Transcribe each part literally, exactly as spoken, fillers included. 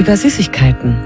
über Süßigkeiten.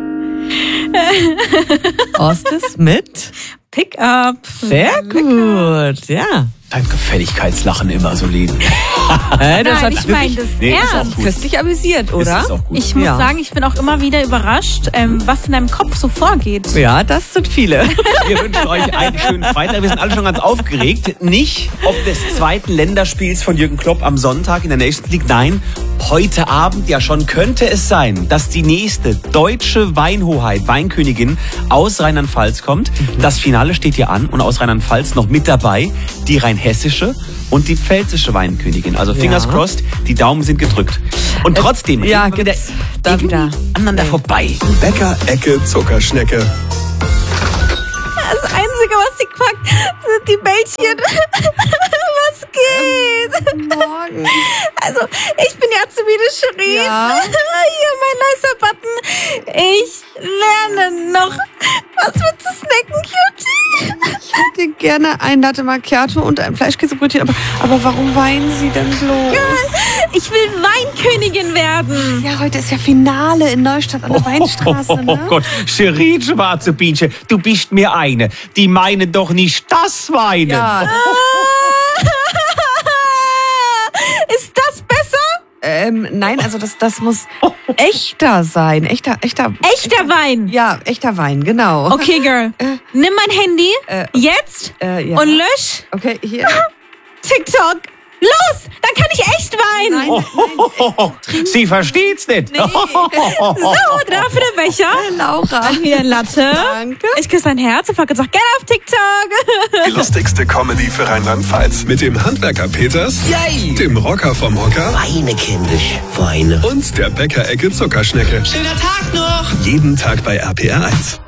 Orstes mit Pickup. Sehr gut, ja. Dein Gefälligkeitslachen immer so lieben. Äh, das Nein, hat ich meine das Nee, ist auch ernst. gut. köstlich amüsiert, oder? Ist auch gut. Ich muss Ja. sagen, ich bin auch immer wieder überrascht, ähm, was in deinem Kopf so vorgeht. Ja, das sind viele. Wir wünschen euch einen schönen Freitag. Wir sind alle schon ganz aufgeregt. Nicht ob des zweiten Länderspiels von Jürgen Klopp am Sonntag in der Nations League. Nein, heute Abend ja schon könnte es sein, dass die nächste deutsche Weinhoheit, Weinkönigin aus Rheinland-Pfalz kommt. Das Finale steht hier an und aus Rheinland-Pfalz noch mit dabei die rheinhessische und die pfälzische Weinkönigin. Also fingers Ja. crossed, die Daumen sind gedrückt. Und trotzdem ja, reden wir wieder gibt's da wieder. aneinander vorbei. Bäcker, Ecke, Zuckerschnecke. Das Einzige, was sie packt, sind die Bällchen. Was geht? Morgen. Also, ich bin ja Azubine Shirin. Ja. Hier mein nicer Button. Ich lerne noch. Was willst du snacken, Cutie? Ich hätte gerne ein Latte Macchiato und ein Fleischkäsebrötchen, aber, aber warum weinen Sie denn bloß? Ich will Weinkönigin werden. Ja, heute ist ja Finale in Neustadt an der Weinstraße, Oh, ne? Gott, Shirin, schwarze Bienchen, du bist mir eine. Die meinen doch nicht das Weinen. Ja, Ist das besser? ähm, nein, also das, das muss echter sein. Echter, echter. Echter Wein. Ja, echter Wein, genau. Okay, Girl. Nimm mein Handy Äh, jetzt Äh, ja. und lösch Okay, hier. TikTok. Los, dann kann ich echt weinen. Nein, Oh, Sie versteht's nicht. So, dafür der Becher. Laura. Hier ein Latte. Danke. Ich küsse dein Herz und packe jetzt auch gerne auf TikTok. Die lustigste Comedy für Rheinland-Pfalz. Mit dem Handwerker Peters, Yay! dem Rocker vom Hocker Weine, kindisch, Weine. und der Bäcker, Ecke, Zuckerschnecke. Schöner Tag noch! Jeden Tag bei R P R eins.